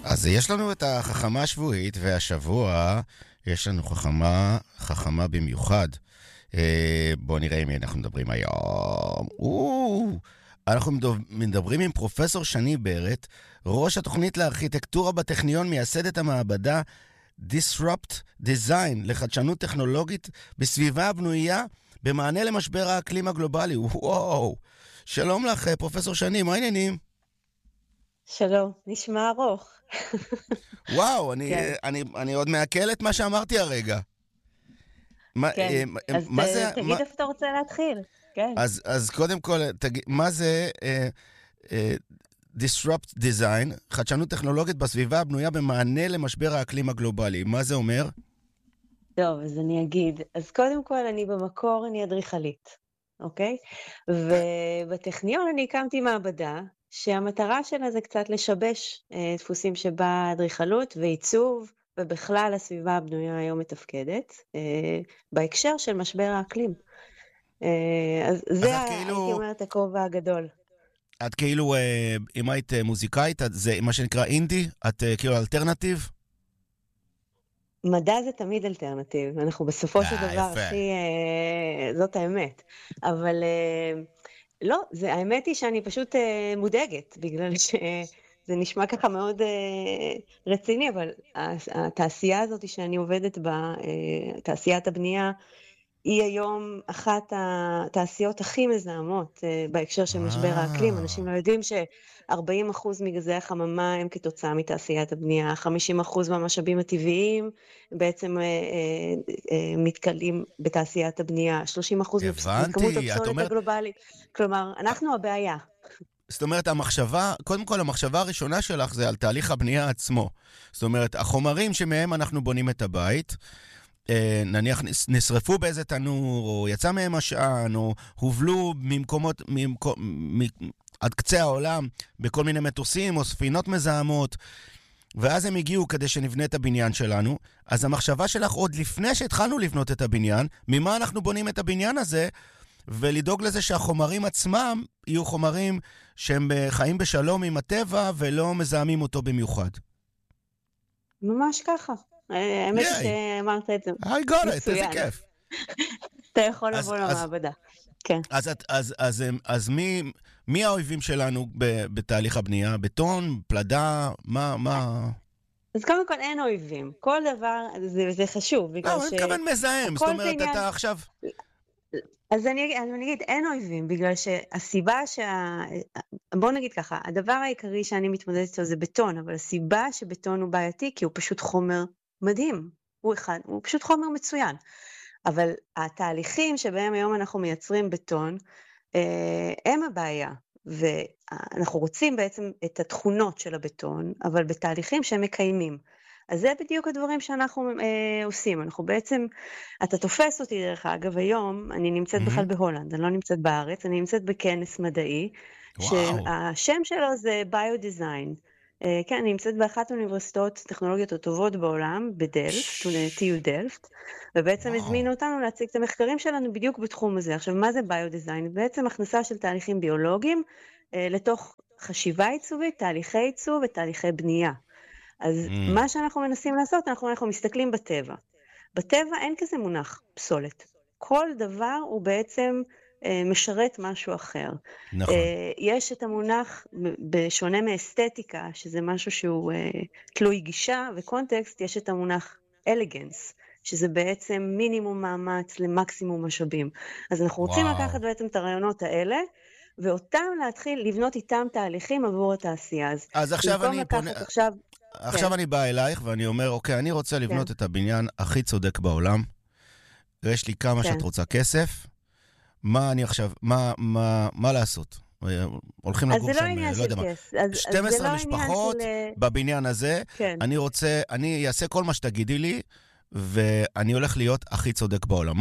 אז יש לנו את החכמה השבועית, והשבוע יש לנו חכמה במיוחד. בואו נראה עם מי אנחנו מדברים היום. אנחנו מדברים עם פרופסור שני ברט, ראש התוכנית לארכיטקטורה בטכניון, מייסדת המעבדה Disrupt Design לחדשנות טכנולוגית בסביבה הבנויה במענה למשבר האקלים הגלובלי. וואו, שלום לך פרופסור שני, מה העניינים? שלום, נשמע ארוך. וואו, אני עוד מעכל את מה שאמרתי הרגע. כן, אז תגיד איפה אתה רוצה להתחיל. כן. אז קודם כל, מה זה Disrupt Design, חדשנות טכנולוגית בסביבה הבנויה במענה למשבר האקלים הגלובלי? מה זה אומר? טוב, אז אני אגיד. אז קודם כל, במקור אני אדריכלית, אוקיי? ובטכניון אני הקמתי מעבדה, שהמטרה שלה זה קצת לשבש דפוסים שבה אדריכלות ועיצוב, ובכלל הסביבה הבנויה היום מתפקדת, בהקשר של משבר האקלים. אז זה הייתי אומרת הכובע הגדול. את כאילו, אם היית מוזיקאית, זה מה שנקרא אינדי? את כאילו אלטרנטיב? מדע זה תמיד אלטרנטיב, אנחנו בסופו של דבר זאת האמת. אבל לא, האמת היא שאני פשוט מודאגת, בגלל שזה נשמע ככה מאוד רציני, אבל התעשייה הזאת שאני עובדת בה, תעשיית הבנייה, היא היום אחת התעשיות הכי מזהמות בהקשר של משבר האקלים. אנשים לא יודעים ש40% מגזי החממה הם כתוצאה מתעשיית הבנייה, 50% מהמשאבים הטבעיים בעצם מתקלים בתעשיית הבנייה, 30% מכמות הפסולת הגלובלית. כלומר, אנחנו הבעיה. זאת אומרת, קודם כל המחשבה הראשונה שלך זה על תהליך הבנייה עצמו. זאת אומרת, החומרים שמהם אנחנו בונים את הבית, נניח נשרפו באיזה תנור, או יצא מהם עשן, או הובלו ממקומות, עד קצה העולם, בכל מיני מטוסים או ספינות מזהמות, ואז הם הגיעו כדי שנבנה את הבניין שלנו. אז המחשבה שלך עוד לפני שהתחלנו לבנות את הבניין, ממה אנחנו בונים את הבניין הזה, ולדאוג לזה שהחומרים עצמם יהיו חומרים שהם חיים בשלום עם הטבע, ולא מזהמים אותו במיוחד. ממש ככה. האמת שאמרת את זה. I got it, איזה כיף. אתה יכול לבוא למעבדה. כן. אז מי האויבים שלנו בתהליך הבנייה? בטון, פלדה, מה? אז קודם כל אין אויבים. כל דבר, זה חשוב. לא, אני מתכוון מזהם. זאת אומרת, אתה עכשיו... אז אני אגיד, אין אויבים, בגלל שהסיבה בוא נגיד ככה, הדבר העיקרי שאני מתמודדת איתו זה בטון, אבל הסיבה שבטון הוא בעייתי, כי הוא פשוט חומר מדהים. הוא פשוט חומר מצוין. אבל התהליכים שבהם היום אנחנו מייצרים בטון, הם הבעיה. ואנחנו רוצים בעצם את התכונות של הבטון, אבל בתהליכים שהם מקיימים. אז זה בדיוק הדברים שאנחנו עושים. אנחנו בעצם, אתה תופס אותי דרך אגב, היום אני נמצאת בכלל בהולנד, אני לא נמצאת בארץ, אני נמצאת בכנס מדעי, שהשם שלו זה ביו-דיזיין. כן, אני נמצאת באחת האוניברסיטאות טכנולוגיות הטובות בעולם, בדלפט, TU דלפט, ובעצם הזמינו אותנו להציג את המחקרים שלנו בדיוק בתחום הזה. עכשיו, מה זה ביו-דיזיין? בעצם הכנסה של תהליכים ביולוגיים לתוך חשיבה עיצובית, תהליכי עיצוב ותהליכי בנייה. אז מה שאנחנו מנסים לעשות, אנחנו מסתכלים בטבע. בטבע אין כזה מונח פסולת. כל דבר הוא בעצם משרת משהו אחר. נכון. יש את המונח, בשונה מאסתטיקה, שזה משהו שהוא תלוי גישה וקונטקסט, יש את המונח אלגנס, שזה בעצם מינימום מאמץ למקסימום משאבים. אז אנחנו רוצים לקחת בעצם את הרעיונות האלה, ואותם להתחיל לבנות איתם תהליכים עבור התעשייה. אז עכשיו אני פונה... עכשיו אני בא אלייך ואני אומר, אוקיי, אני רוצה לבנות את הבניין הכי צודק בעולם. יש לי כמה שאת רוצה כסף. מה אני עכשיו, מה לעשות? הולכים לגור שם, לא יודע מה. 12 משפחות בבניין הזה. אני אעשה כל מה שתגידי לי, ואני הולך להיות הכי צודק בעולם.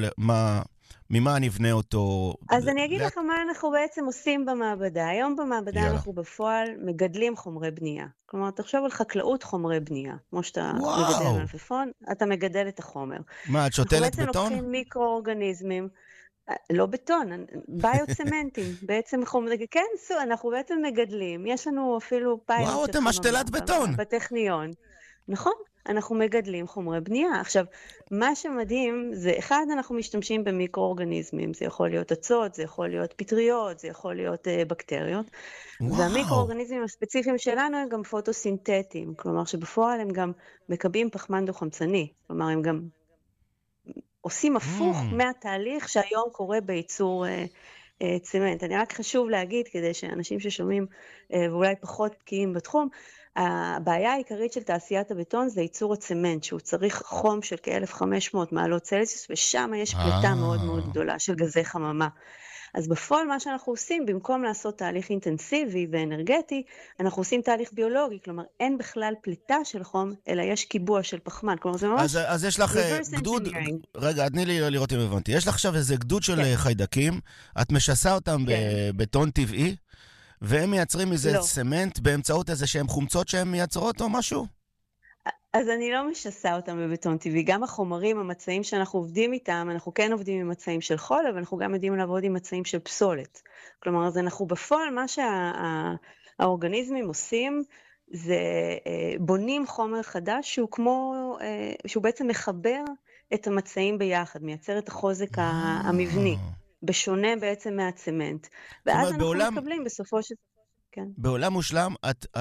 ממה אני אבנה אותו? אז אני אגיד לך מה אנחנו בעצם עושים במעבדה. היום במעבדה אנחנו בפועל מגדלים חומרי בנייה. כלומר, תחשוב על חקלאות חומרי בנייה. כמו שאתה מגדל מלפפון, אתה מגדל את החומר. מה, את שותלת בטון? אנחנו בעצם לוקחים מיקרואורגניזמים. לא בטון, ביוצמנטים, בעצם כן, אנחנו בעצם מגדלים, יש לנו אפילו וואו, פיילוט של אתם משתלת בטון. בטכניון. נכון, אנחנו מגדלים חומרי בנייה. עכשיו, מה שמדהים זה, אחד, אנחנו משתמשים במיקרואורגניזמים, זה יכול להיות אצות, זה יכול להיות פטריות, זה יכול להיות בקטריות, וואו. והמיקרואורגניזמים הספציפיים שלנו הם גם פוטוסינתטיים, כלומר שבפועל הם גם מקבים פחמן דו-חמצני, כלומר הם גם עושים הפוך מהתהליך שהיום קורה בייצור צמנט. אני רק חשוב להגיד, כדי שאנשים ששומעים ואולי פחות בקיאים בתחום, הבעיה העיקרית של תעשיית הבטון זה ייצור הצמנט, שהוא צריך חום של כ-1500 מעלות צלזיוס, ושם יש פליטה מאוד מאוד גדולה של גזי חממה. אז בפועל מה שאנחנו עושים, במקום לעשות תהליך אינטנסיבי ואנרגטי, אנחנו עושים תהליך ביולוגי, כלומר אין בכלל פליטה של חום, אלא יש קיבוע של פחמן, כלומר זה ממש אז יש לך גדוד, רגע, תני לי לראות אם הבנתי, יש לך עכשיו איזה גדוד של חיידקים, את משסה אותם בבטון טבעי, והם מייצרים מזה צמנט באמצעות איזה שהם חומצות שהם מייצרות או משהו? אז אני לא משסה אותם בבטון טבעי. גם החומרים, המצעים שאנחנו עובדים איתם, אנחנו כן עובדים עם מצעים של חול, אבל אנחנו גם יודעים לעבוד עם מצעים של פסולת. כלומר, אז אנחנו בפועל, מה שהאורגניזמים עושים, זה בונים חומר חדש שהוא שהוא בעצם מחבר את המצעים ביחד, מייצר את החוזק המבני, בשונה בעצם מהצמנט. ואז אנחנו מקבלים בסופו של... כן. בעולם מושלם,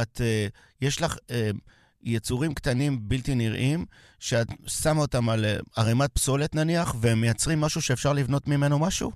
יש לך... יצורים קטנים בלתי נראים, שאת שמה אותם על ערימת פסולת נניח, והם מייצרים משהו שאפשר לבנות ממנו משהו?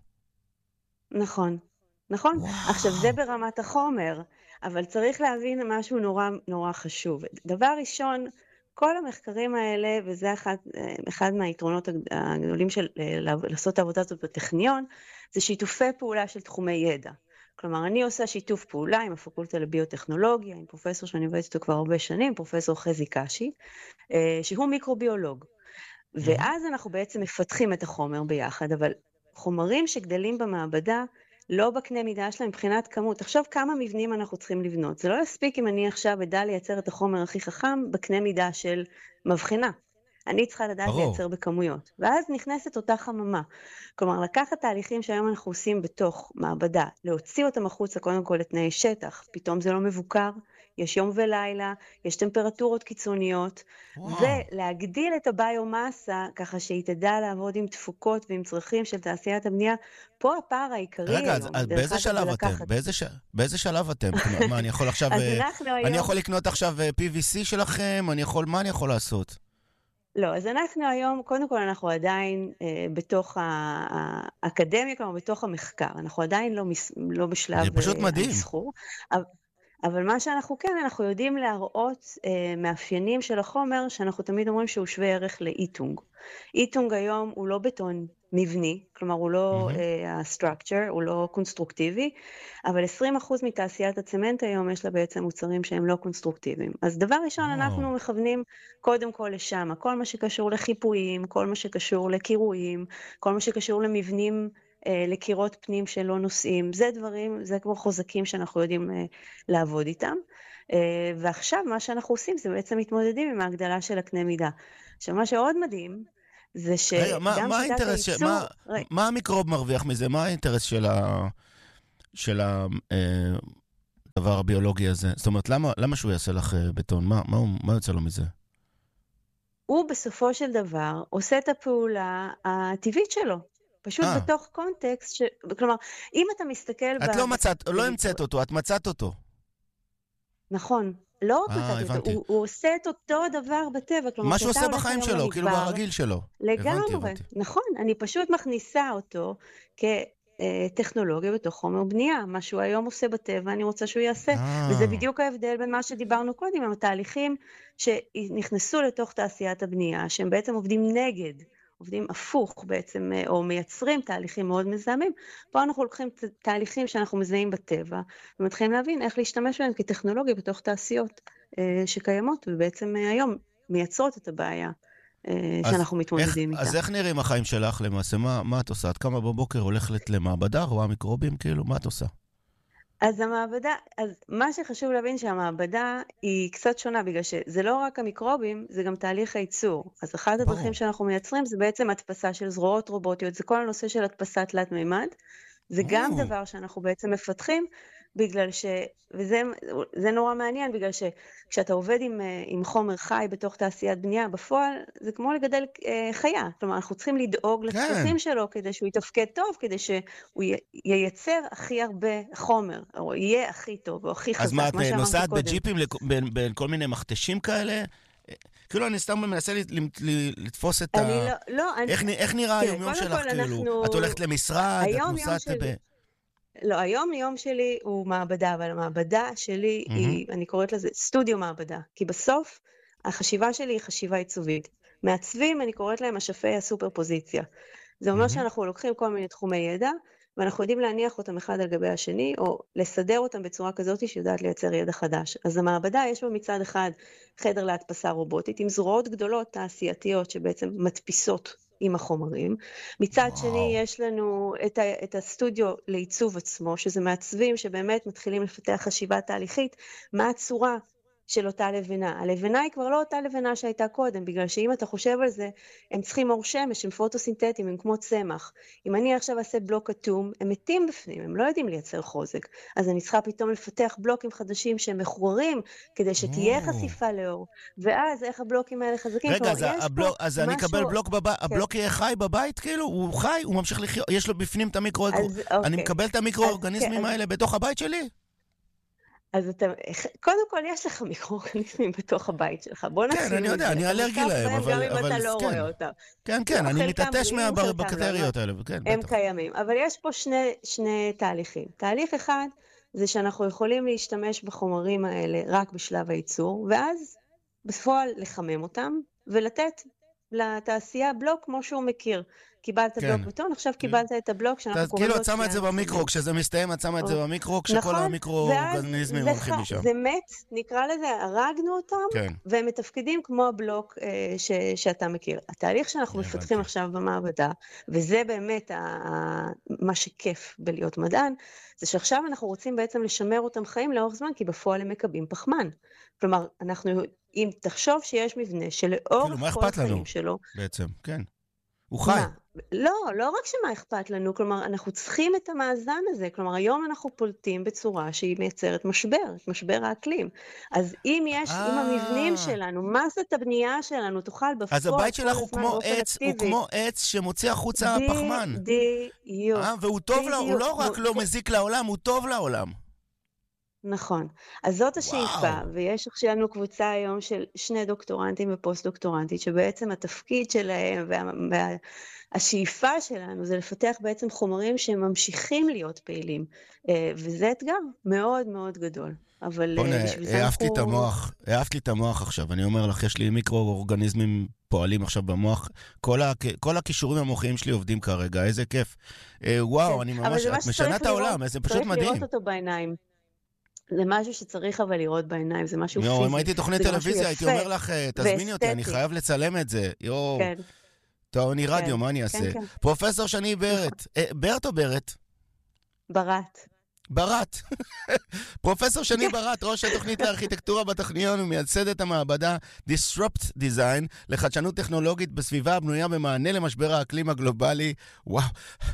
נכון, נכון. וואו. עכשיו זה ברמת החומר, אבל צריך להבין משהו נורא נורא חשוב. דבר ראשון, כל המחקרים האלה, וזה אחד מהיתרונות הגדולים של לעשות את העבודה הזאת בטכניון, זה שיתופי פעולה של תחומי ידע. כלומר, אני עושה שיתוף פעולה עם הפקולטה לביוטכנולוגיה, עם פרופסור שאני עובדת איתו כבר הרבה שנים, פרופסור חזי קשי, שהוא מיקרוביולוג. ואז אנחנו בעצם מפתחים את החומר ביחד, אבל חומרים שגדלים במעבדה, לא בקנה מידה שלהם מבחינת כמות. עכשיו כמה מבנים אנחנו צריכים לבנות. זה לא יספיק אם אני עכשיו אדע לייצר את החומר הכי חכם בקנה מידה של מבחינה. אני צריכה לדעת לייצר בכמויות. ואז נכנסת אותה חממה. כלומר, לקחת תהליכים שהיום אנחנו עושים בתוך מעבדה, להוציא אותם החוצה קודם כל לתנאי שטח, פתאום זה לא מבוקר, יש יום ולילה, יש טמפרטורות קיצוניות, ולהגדיל את הביומסה, ככה שהיא תדע לעבוד עם תפוקות ועם צרכים של תעשיית הבנייה, פה הפער העיקרי. רגע, אז באיזה שלב אתם? באיזה שלב אתם? מה, אני יכול עכשיו... אני יכול לקנות עכשיו PVC שלכם? מה אני יכול לעשות? לא, אז אנחנו היום, קודם כל אנחנו עדיין בתוך האקדמיה, כלומר בתוך המחקר, אנחנו עדיין לא בשלב המסחור, אבל מה שאנחנו כן, אנחנו יודעים להראות מאפיינים של החומר, שאנחנו תמיד אומרים שהוא שווה ערך לאיטונג. איטונג היום הוא לא בטון מבני, כלומר הוא לא הסטרקצ'ר, הוא לא קונסטרוקטיבי, אבל 20% מתעשיית הצמנט היום יש לה בעצם מוצרים שהם לא קונסטרוקטיביים. אז דבר ראשון אנחנו מכוונים קודם כל לשם, כל מה שקשור לחיפויים, כל מה שקשור לקירויים, כל מה שקשור למבנים, לקירות פנים שלא נושאים, זה דברים, זה כמו חוזקים שאנחנו יודעים לעבוד איתם, ועכשיו מה שאנחנו עושים זה בעצם מתמודדים עם ההגדלה של הקנה מידה. עכשיו מה שעוד מדהים, זה שגם שיטת הייצור... מה המיקרוב מרוויח מזה? מה האינטרס של הדבר הביולוגי הזה? זאת אומרת, למה שהוא יעשה לך בטון? מה יוצא לו מזה? הוא בסופו של דבר עושה את הפעולה הטבעית שלו. פשוט בתוך קונטקסט, כלומר, אם אתה מסתכל... את לא המצאת אותו, את מצאת אותו. נכון. לא רק מצאתי אותו, הוא עושה את אותו דבר בטבע. מה שהוא עושה בחיים שלו, כאילו ברגיל שלו. לגמרי, נכון. אני פשוט מכניסה אותו כטכנולוגיה בתוך חומר בנייה. מה שהוא היום עושה בטבע, אני רוצה שהוא יעשה. וזה בדיוק ההבדל בין מה שדיברנו קודם, עם התהליכים שנכנסו לתוך תעשיית הבנייה, שהם בעצם עובדים נגד. עובדים הפוך בעצם, או מייצרים תהליכים מאוד מזהמים. פה אנחנו לוקחים תהליכים שאנחנו מזהים בטבע, ומתחילים להבין איך להשתמש בהם כטכנולוגיה בתוך תעשיות שקיימות, ובעצם היום מייצרות את הבעיה שאנחנו מתמודדים איתה. אז איך נראים החיים שלך למעשה? מה את עושה? את כמה בבוקר הולכת למעבדה, רואה מיקרובים, כאילו, מה את עושה? אז מה שחשוב להבין שהמעבדה היא קצת שונה, בגלל שזה לא רק המיקרובים, זה גם תהליך הייצור. אז אחת הדרכים ברור. שאנחנו מייצרים זה בעצם הדפסה של זרועות רובוטיות, זה כל הנושא של הדפסת תלת מימד, זה גם או, דבר שאנחנו בעצם מפתחים, בגלל וזה נורא מעניין, בגלל שכשאתה עובד עם חומר חי בתוך תעשיית בנייה, בפועל זה כמו לגדל חיה. כלומר, אנחנו צריכים לדאוג כן. לצרכים שלו כדי שהוא יתפקד טוב, כדי שהוא ייצר הכי הרבה חומר, או יהיה הכי טוב, או הכי אז חזק, מה, את מה שאמרת נוסעת קודם. בג'יפים בין כל מיני מכתשים כאלה? כאילו, אני סתם מנסה לתפוס את אני ה... לא, איך נראה תראה, היום-יום קודם שלך, כל כאילו? את הולכת למשרד, את היום יום נוסעת שלי, לא, היום יום שלי הוא מעבדה, אבל המעבדה שלי מהמם. היא, אני קוראת לזה סטודיו מעבדה, כי בסוף החשיבה שלי היא חשיבה עיצובית. מעצבים, אני קוראת להם אשפי הסופר פוזיציה. זה אומר מהמם. שאנחנו לוקחים כל מיני תחומי ידע, ואנחנו יודעים להניח אותם אחד על גבי השני, או לסדר אותם בצורה כזאת שיודעת לייצר ידע חדש. אז המעבדה יש בה מצד אחד חדר להדפסה רובוטית, עם זרועות גדולות תעשייתיות שבעצם מדפיסות עם החומרים. מצד שני וואו. יש לנו את הסטודיו לעיצוב עצמו, שזה מעצבים שבאמת מתחילים לפתח חשיבה תהליכית, מה הצורה של אותה לבנה. הלבנה היא כבר לא אותה לבנה שהייתה קודם, בגלל שאם אתה חושב על זה, הם צריכים אור שמש, הם פוטוסינתטיים, הם כמו צמח. אם אני עכשיו אעשה בלוק אטום, הם מתים בפנים, הם לא יודעים לייצר חוזק. אז אני צריכה פתאום לפתח בלוקים חדשים שהם מחוררים, כדי שתהיה או. חשיפה לאור. ואז איך הבלוקים האלה חזקים? רגע, כלומר, יש פה אז אני משהו... אקבל בלוק בבית, כן. הבלוק יהיה חי בבית, כאילו? הוא חי, הוא ממשיך לחיות, יש לו בפנים את אז אני אוקיי. מקבל את כן, המיקרואורגניזמים האלה בתוך הבית שלי? אז אתה, קודם כל יש לך מיקרואורגניזמים בתוך הבית שלך, בוא כן, נתחיל אני יודע, מזה, אני אתה אלרגי מוקף להם, בהם גם אם אבל אתה לא כן. רואה אותם. כן, לא, כן, אני חלקם מתעטש בריאים, חלקם לא, מהבקטריות האלה, כן, הם בטח. קיימים, אבל יש פה שני תהליכים. תהליך אחד זה שאנחנו יכולים להשתמש בחומרים האלה רק בשלב הייצור, ואז בפועל לחמם אותם ולתת לתעשייה בלוק כמו שהוא מכיר. קיבלת כן. בלוק בטון, עכשיו קיבלת את הבלוק שאנחנו קוראים כאילו, לו את שמה את זה צייאן במיקרו, צמיג. כשזה מסתיים, את שמה את זה במיקרו, כשכל נכון, ואז המיקרואורגניזמים הולכים משם. זה מת, נקרא לזה, הרגנו אותם, כן, והם מתפקדים כמו הבלוק שאתה מכיר. התהליך שאנחנו מפתחים הבנתי. עכשיו במעבדה, וזה באמת מה שכיף בלהיות מדען, זה שעכשיו אנחנו רוצים בעצם לשמר אותם חיים לאורך זמן, כי בפועל הם מקבים פחמן. כלומר, אם תחשוב שיש מבנה כאילו, שלאורך מה כל אכפת לנו החיים שלו, בעצם? כן. הוא חי. מה? לא רק שמה אכפת לנו, כלומר, אנחנו צריכים את המאזן הזה, כלומר, היום אנחנו פולטים בצורה שהיא מייצרת משבר, את משבר האקלים. אז אם המבנים אה, שלנו, מסת הבנייה שלנו תוכל אז בפועל הבית כל שלך הוא הזמן כמו באופן עץ, הוא אקטיבי, כמו עץ שמוציא החוצה פחמן. בדיוק, והוא טוב לו, הוא בדיוק. לא רק לא מזיק לעולם, הוא טוב לעולם. נכון. אז זאת השאיפה, וואו. ויש לנו קבוצה היום של 2 דוקטורנטים ופוסט-דוקטורנטית, שבעצם התפקיד שלהם והשאיפה שלנו זה לפתח בעצם חומרים שממשיכים להיות פעילים, וזה אתגר מאוד מאוד גדול. אבל בוא'נה, בשביל זה אנחנו... העפת לי את המוח עכשיו. אני אומר לך, יש לי מיקרואורגניזמים פועלים עכשיו במוח. כל הכישורים המוחיים שלי עובדים כרגע, איזה כיף. וואו, אני אבל ממש, זה את משהו משנה שצריך את העולם, זה פשוט צריך מדהים. לראות אותו בעיניים. זה משהו שצריך אבל לראות בעיניים, זה משהו יואו, אם פיזי, הייתי תוכנית זה משהו טלוויזיה, הייתי יפה אומר לך, תזמיני אותי, אני ואסתטי. חייב לצלם את זה. יואו, כן, טוב, אני כן, רדיו, מה אני כן, אעשה? כן. פרופסור שני נכון. ברט. ברט או ברט? ברת. ברת. פרופסור שני ברת, ראש התוכנית לארכיטקטורה בטכניון ומייסדת המעבדה Disrupt Design לחדשנות טכנולוגית בסביבה הבנויה במענה למשבר האקלים הגלובלי. וואו.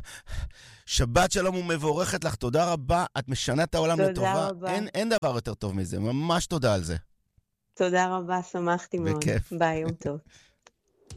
שבת שלום ומבורכת לך, תודה רבה, את משנה את העולם תודה לטובה. רבה. אין דבר יותר טוב מזה, ממש תודה על זה. תודה רבה, שמחתי מאוד. בכיף. ביי, יום טוב.